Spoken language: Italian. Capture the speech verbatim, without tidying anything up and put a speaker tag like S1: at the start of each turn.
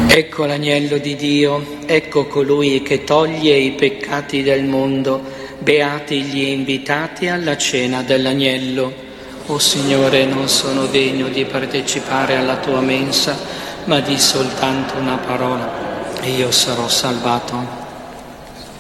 S1: Ecco l'agnello di Dio, ecco colui che toglie i peccati del mondo, beati gli invitati alla cena dell'agnello. O Signore, non sono degno di partecipare alla tua mensa, ma di soltanto una parola e io sarò salvato.